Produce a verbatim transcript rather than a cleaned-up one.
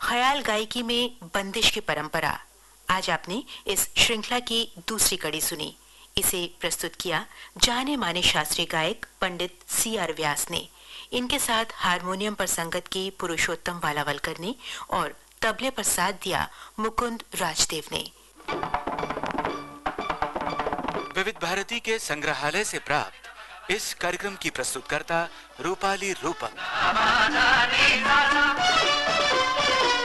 ख्याल गायकी में बंदिश की परंपरा। आज आपने इस श्रृंखला की दूसरी कड़ी सुनी। इसे प्रस्तुत किया जाने माने शास्त्रीय गायक पंडित सी आर व्यास ने। इनके साथ हारमोनियम पर संगत की पुरुषोत्तम वालावलकर ने और तबले पर साथ दिया मुकुंद राजदेव ने। विविध भारती के संग्रहालय से प्राप्त इस कार्यक्रम की प्रस्तुतकर्ता रूपाली रूपम।